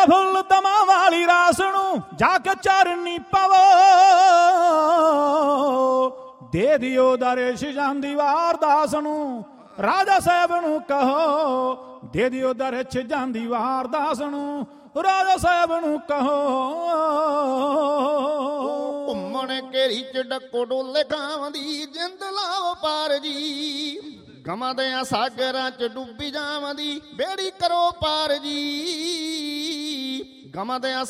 ਫੁੱਲ ਦਮਾਂ ਵਾਲੀ ਰਾਸ ਨੂੰ ਜਾ ਕੇ ਚਰਨੀ ਪਵੋ, ਦੇ ਦਿਓ ਦਰੇਸ਼ ਜਾਂਦੀ ਵਾਰਦਾਸ ਨੂੰ, ਰਾਜਾ ਸਾਹਿਬ ਨੂੰ ਕਹੋ ਦੇ ਦਿਓ ਦਰੇਸ਼ ਜਾਂਦੀ ਵਾਰਦਾਸ ਨੂੰ, ਰਾਜਾ ਸਾਹਿਬ ਨੂੰ ਕਹੋ। ਘੁੰਮਣ ਘੇਰੀ ਚ ਡੱਕੋ ਡੋਲੇ ਖਾਂਦੀ ਜਿੰਦ ਲਾਓ ਪਾਰ ਜੀ, ਗਮਾਂ ਦਿਆਂ ਸਾਗਰਾਂ ਚ ਡੁੱਬੀ ਜਾਵਾਂਦੀ ਬੇੜੀ ਕਰੋ ਪਾਰ ਜੀ, ਗਮਾਂ ਦਿਆਂ